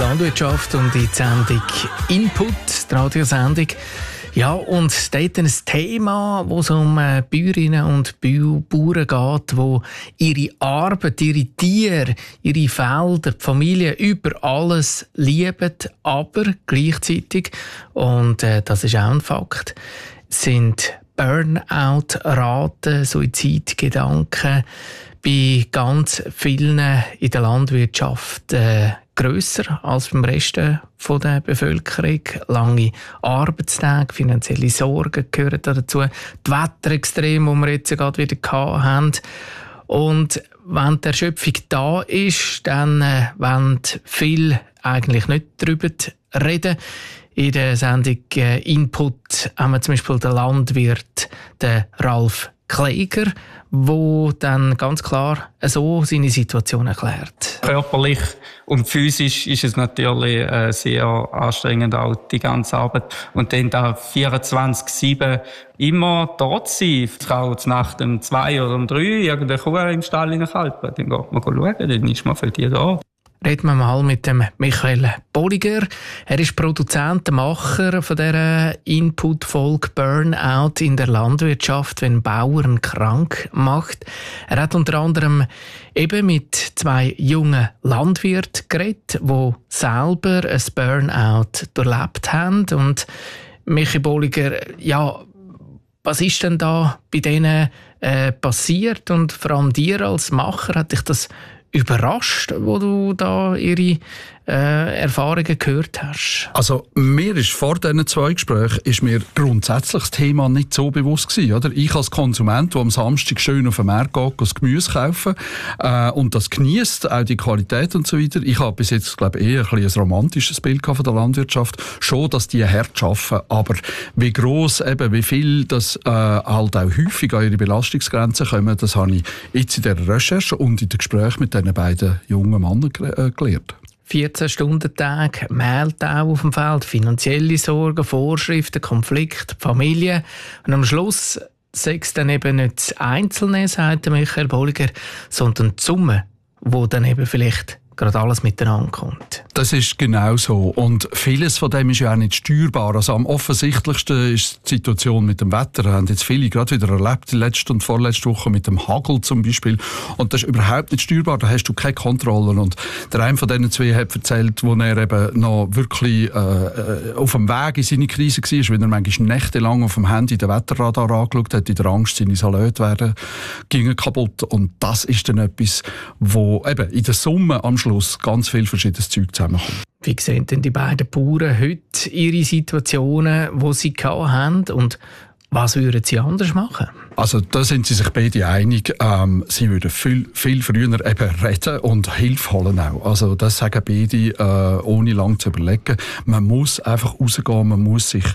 Landwirtschaft und in die Sendung Input, die Radiosendung. Ja, und dort ein Thema, wo es um Bäuerinnen und Bauern geht, die ihre Arbeit, ihre Tiere, ihre Felder, die Familie über alles lieben, aber gleichzeitig, und das ist auch ein Fakt, sind Burnout-Raten, Suizidgedanken bei ganz vielen in der Landwirtschaft grösser als beim Rest der Bevölkerung. Lange Arbeitstage, finanzielle Sorgen gehören dazu. Die Wetterextreme, die wir jetzt gerade wieder hatten. Und wenn die Erschöpfung da ist, dann wollen viele eigentlich nicht darüber reden. In der Sendung Input haben wir zum Beispiel den Landwirt, den Ralf Kleiger, der dann ganz klar so seine Situation erklärt. Körperlich und physisch ist es natürlich sehr anstrengend, auch die ganze Arbeit. Und dann da 24/7 immer dort sein. Auch Nacht um 2 oder um 3 irgendeine Kuh im Stall hineinkalben. Dann geht man schauen, dann ist man für die da. Reden wir mal mit dem Michael Bolliger. Er ist Produzent, Macher von dieser Input-Folge Burnout in der Landwirtschaft, wenn Bauern krank macht. Er hat unter anderem eben mit 2 jungen Landwirten geredet, die selber ein Burnout durchlebt haben. Und Michael Bolliger, ja, was ist denn da bei denen passiert? Und vor allem dir als Macher, hat dich das überrascht, wo du da ihre Erfahrungen gehört hast? Also mir ist vor diesen 2 Gesprächen ist mir grundsätzlich das Thema nicht so bewusst gewesen, oder? Ich als Konsument, der am Samstag schön auf den Markt geht, das Gemüse kaufen und das genießt, auch die Qualität und so weiter. Ich habe bis jetzt, glaube ich, eher ein romantisches Bild von der Landwirtschaft. Schon, dass die hart arbeiten, aber wie gross, eben, wie viel das halt auch häufig an ihre Belastungsgrenzen kommen, das habe ich jetzt in der Recherche und in den Gesprächen mit diesen beiden jungen Männern gelernt. 14-Stunden-Tag, Mehltau auf dem Feld, finanzielle Sorgen, Vorschriften, Konflikte, Familie. Und am Schluss sei es dann eben nicht das Einzelne, sagt Michael Bolliger, sondern die Summe, wo dann eben vielleicht gerade alles miteinander kommt. Das ist genau so. Und vieles von dem ist ja auch nicht steuerbar. Also am offensichtlichsten ist die Situation mit dem Wetter. Wir haben jetzt viele gerade wieder erlebt, die letzte und vorletzte Woche mit dem Hagel zum Beispiel. Und das ist überhaupt nicht steuerbar. Da hast du keine Kontrolle. Und der eine von diesen 2 hat erzählt, wo er eben noch wirklich auf dem Weg in seine Krise war, weil er manchmal nächtelang auf dem Handy den Wetterradar angeschaut hat, in der Angst, seine Salate werden gingen kaputt. Und das ist dann etwas, wo eben in der Summe am Schluss ganz viel verschiedenes Zeug zusammenkommt. Wie sehen denn die beiden Bauern heute ihre Situationen, die sie hatten, und was würden sie anders machen? Also da sind sie sich beide einig. Sie würden viel früher eben reden und Hilfe holen auch. Also das sagen beide, ohne lang zu überlegen. Man muss einfach rausgehen, man muss sich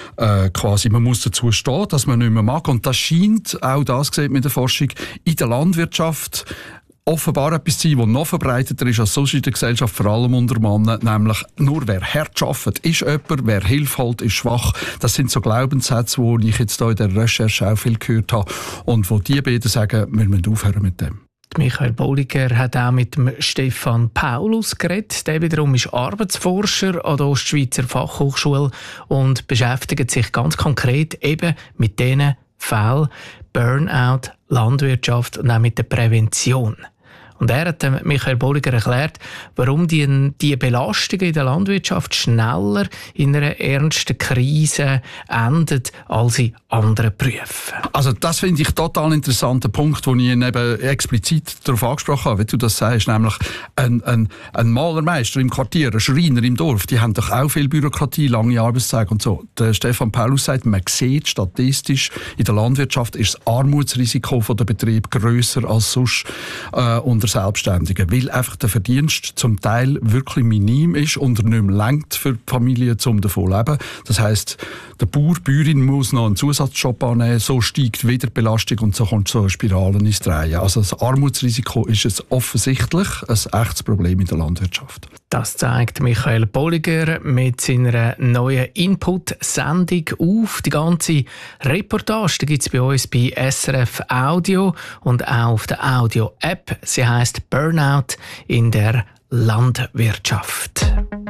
man muss dazu stehen, dass man nicht mehr mag. Und das scheint, auch das sieht man in der Forschung, in der Landwirtschaft offenbar etwas zu sein, das noch verbreiteter ist als sonst in der Gesellschaft, vor allem unter Männern, nämlich nur wer hart arbeitet, ist jemand, wer Hilfe holt, ist schwach. Das sind so Glaubenssätze, die ich jetzt hier in der Recherche auch viel gehört habe und wo die beiden sagen, wir müssen aufhören mit dem. Michael Bolliger hat auch mit dem Stefan Paulus geredet. Der wiederum ist Arbeitsforscher an der Ostschweizer Fachhochschule und beschäftigt sich ganz konkret eben mit diesen Fällen Burnout, Landwirtschaft und auch mit der Prävention. Und er hat Michael Bolliger erklärt, warum die Belastungen in der Landwirtschaft schneller in einer ernsten Krise enden als in anderen Berufen. Also das finde ich total interessanter Punkt, den ich ihn eben explizit darauf angesprochen habe, wie du das sagst, nämlich ein Malermeister im Quartier, ein Schreiner im Dorf, die haben doch auch viel Bürokratie, lange Arbeitstage und so. Der Stefan Paulus sagt, man sieht statistisch, in der Landwirtschaft ist das Armutsrisiko von der Betrieb grösser als sonst unter Selbstständigen, weil einfach der Verdienst zum Teil wirklich minim ist und er nicht mehr reicht für die Familie, um davon zu leben. Das heisst, der Bäuerin muss noch einen Zusatzjob annehmen, so steigt wieder die Belastung und so kommt so eine Spirale ins Drehen. Also das Armutsrisiko ist offensichtlich ein echtes Problem in der Landwirtschaft. Das zeigt Michael Bolliger mit seiner neuen Input-Sendung auf. Die ganze Reportage gibt es bei uns bei SRF Audio und auch auf der Audio-App. Sie heisst Burnout in der Landwirtschaft.